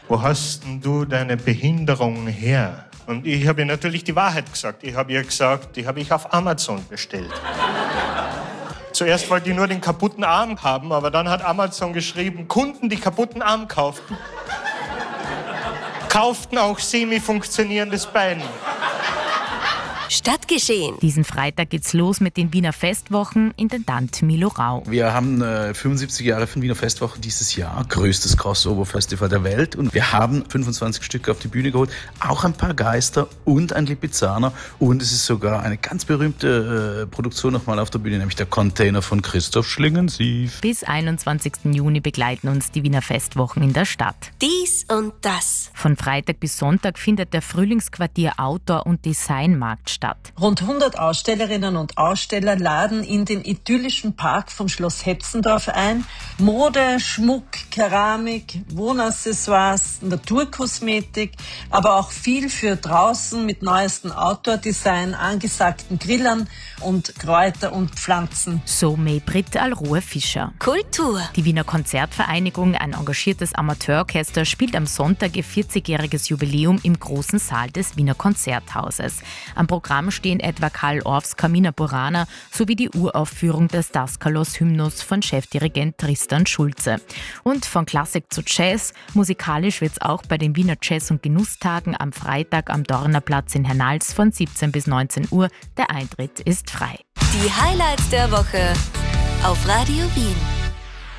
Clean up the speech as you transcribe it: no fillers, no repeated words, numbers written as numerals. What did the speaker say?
wo hast denn du deine Behinderung her? Und ich habe ihr natürlich die Wahrheit gesagt. Ich habe ihr gesagt, die habe ich auf Amazon bestellt. Zuerst wollte ich nur den kaputten Arm haben, aber dann hat Amazon geschrieben, Kunden, die kaputten Arm kauften, kauften auch semi-funktionierendes Bein. Stadtgeschehen. Diesen Freitag geht's los mit den Wiener Festwochen. Intendant Milo Rau. Wir haben 75 Jahre von Wiener Festwochen dieses Jahr, größtes Crossover-Festival der Welt. Und wir haben 25 Stücke auf die Bühne geholt, auch ein paar Geister und ein Lipizzaner. Und es ist sogar eine ganz berühmte Produktion nochmal auf der Bühne, nämlich der Container von Christoph Schlingensief. Bis 21. Juni begleiten uns die Wiener Festwochen in der Stadt. Dies und das. Von Freitag bis Sonntag findet der Frühlingsquartier Outdoor- und Designmarkt statt. Rund 100 Ausstellerinnen und Aussteller laden in den idyllischen Park vom Schloss Hetzendorf ein. Mode, Schmuck, Keramik, Wohnaccessoires, Naturkosmetik, aber auch viel für draußen mit neuesten Outdoor-Design, angesagten Grillern und Kräuter und Pflanzen. So Maybrit Alrohe Fischer. Kultur. Die Wiener Konzertvereinigung, ein engagiertes Amateurorchester, spielt am Sonntag ihr 40-jähriges Jubiläum im großen Saal des Wiener Konzerthauses. Am Programm stehen etwa Karl Orffs Carmina Burana sowie die Uraufführung des Daskalos-Hymnus von Chefdirigent Tristan Schulze. Und von Klassik zu Jazz, musikalisch wird's auch bei den Wiener Jazz- und Genusstagen am Freitag am Dornerplatz in Hernals von 17 bis 19 Uhr. Der Eintritt ist frei. Die Highlights der Woche auf Radio Wien.